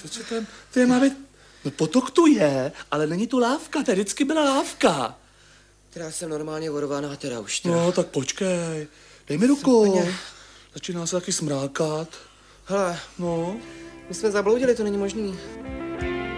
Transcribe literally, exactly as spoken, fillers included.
Co to je, to je máme... No potok tu je, ale není tu lávka, tady vždycky byla lávka. Teda jsem normálně vorovaná teda už teda. No, tak počkej, dej mi ruku. Začíná se taky smrákat. Hele, no. my jsme zabloudili, to není možný.